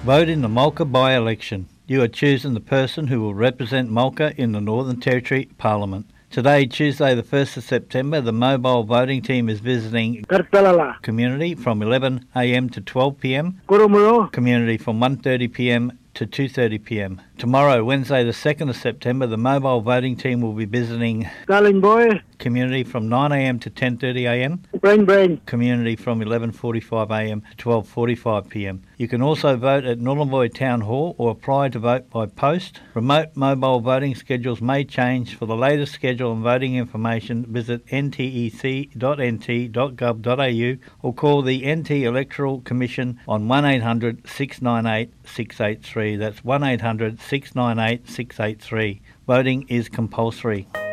Vote in the Mulga by-election. You are choosing the person who will represent Mulga in the Northern Territory Parliament. Today, Tuesday the 1st of September, the mobile voting team is visiting community from 11am to 12pm, community from 1:30pm to 2:30pm. Tomorrow, Wednesday the 2nd of September, the mobile voting team will be visiting community from 9am to 10:30am, community from 11:45am to 12:45pm. You can also vote at Nhulunbuy Town Hall or apply to vote by post. Remote mobile voting schedules may change. For the latest schedule and voting information, visit ntec.nt.gov.au or call the NT Electoral Commission on 1800 698 683. That's 1800 698 683. Voting is compulsory.